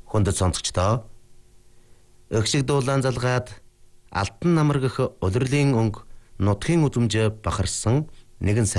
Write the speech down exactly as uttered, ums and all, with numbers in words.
Хүндэт сонсогчдоо Өгшиг дуулаан залгаад алтан намар гэх улирлын өнг нутгийн үзмж бахарсан нэгэн